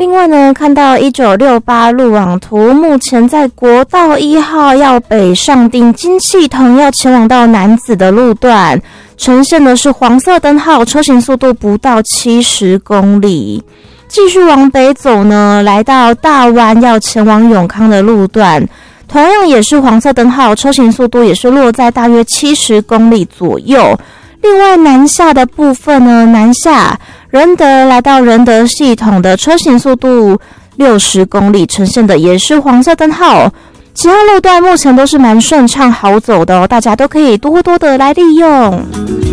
另外呢，看到1968路网图，目前在国道1号要北上丁金系统要前往到楠梓的路段，呈现的是黄色灯号，车行速度不到70公里。继续往北走呢，来到大湾要前往永康的路段，同样也是黄色灯号，车行速度也是落在大约70公里左右。另外南下的部分呢，南下仁德来到仁德系统的车行速度60公里，呈现的也是黄色灯号。其他路段目前都是蛮顺畅好走的哦，大家都可以多多的来利用。